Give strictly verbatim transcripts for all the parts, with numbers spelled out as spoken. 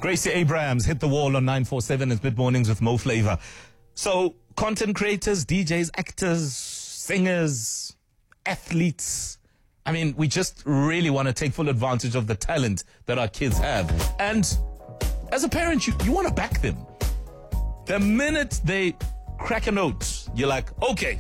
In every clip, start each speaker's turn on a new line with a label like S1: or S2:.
S1: Gracie Abrams hit the wall on nine forty-seven. It's Mid Mornings with Mo Flava. So, content creators, D Js, actors, singers, athletes. I mean, we just really want to take full advantage of the talent that our kids have. And as a parent, you, you want to back them. The minute they crack a note, you're like, okay,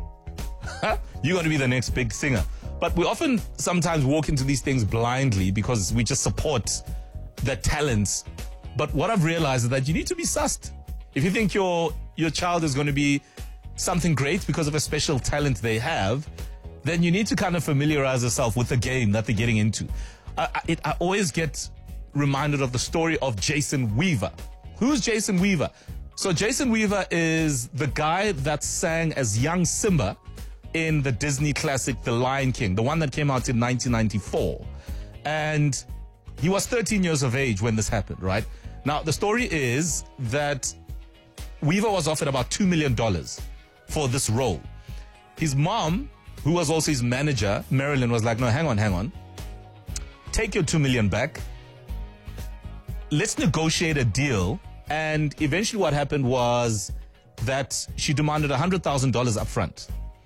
S1: you're going to be the next big singer. But we often sometimes walk into these things blindly because we just support the talents. But what I've realized is that you need to be sussed. If you think your your child is going to be something great because of a special talent they have, then you need to kind of familiarize yourself with the game that they're getting into. I, I, it, I always get reminded of the story of Jason Weaver. Who's Jason Weaver? So Jason Weaver is the guy that sang as young Simba in the Disney classic The Lion King, the one that came out in nineteen ninety-four. And he was thirteen years of age when this happened, right? Now, the story is that Weaver was offered about two million dollars for this role. His mom, who was also his manager, Marilyn, was like, no, hang on, hang on. Take your two million dollars back. Let's negotiate a deal. And eventually what happened was that she demanded one hundred thousand dollars up front,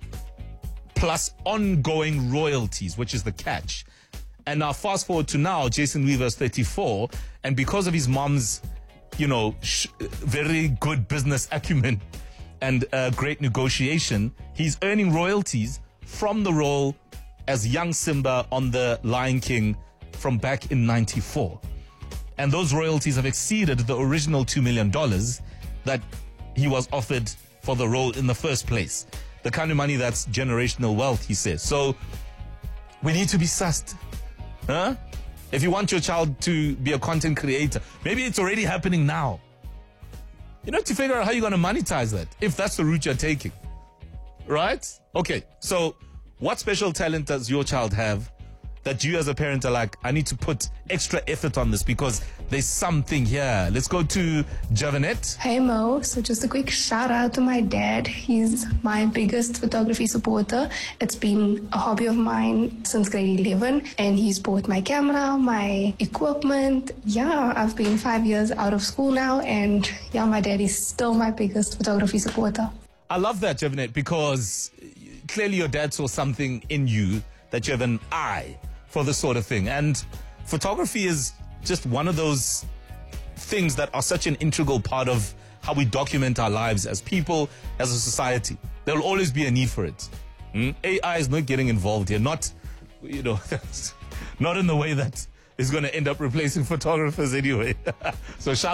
S1: plus ongoing royalties, which is the catch. And now fast forward to now, Jason Weaver is thirty-four, and because of his mom's, you know, sh- very good business acumen and uh, great negotiation, he's earning royalties from the role as young Simba on the Lion King from back in ninety-four. And those royalties have exceeded the original two million dollars that he was offered for the role in the first place. The kind of money that's generational wealth, he says. So we need to be sussed. Huh? If you want your child to be a content creator, maybe it's already happening now. You know, to figure out how you're going to monetize that, if that's the route you're taking. Right? Okay, so what special talent does your child have that you as a parent are like, I need to put extra effort on this because there's something here? Let's go to Javanette.
S2: Hey Mo, so just a quick shout out to my dad. He's my biggest photography supporter. It's been a hobby of mine since grade eleven, and he's bought my camera, my equipment. Yeah, I've been five years out of school now, and yeah, my dad is still my biggest photography supporter.
S1: I love that, Javanette, because clearly your dad saw something in you that you have an eye for this sort of thing. And photography is just one of those things that are such an integral part of how we document our lives as people, as a society. There will always be a need for it. Mm? A I is not getting involved here. Not, you know, not in the way that is going to end up replacing photographers anyway. So shout